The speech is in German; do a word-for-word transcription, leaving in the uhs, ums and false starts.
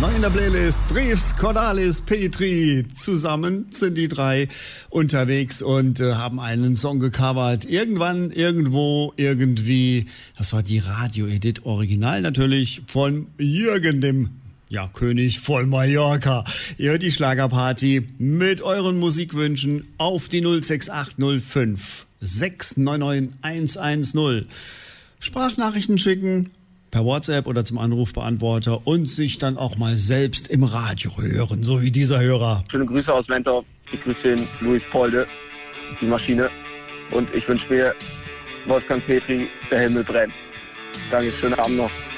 Neu in der Playlist Drews, Cordalis, Petri. Zusammen sind die drei unterwegs und äh, haben einen Song gecovert. Irgendwann, irgendwo, irgendwie. Das war die Radio-Edit Original natürlich von Jürgen, dem ja, König von Mallorca. Ihr hört die Schlagerparty mit euren Musikwünschen auf die null sechs acht null fünf sechs neun neun eins eins null. Sprachnachrichten schicken per WhatsApp oder zum Anrufbeantworter und sich dann auch mal selbst im Radio hören, so wie dieser Hörer. Schöne Grüße aus Mentor. Ich grüße den Luis Polde, die Maschine. Und ich wünsche mir Wolfgang Petri, der Himmel brennt. Danke, schönen Abend noch.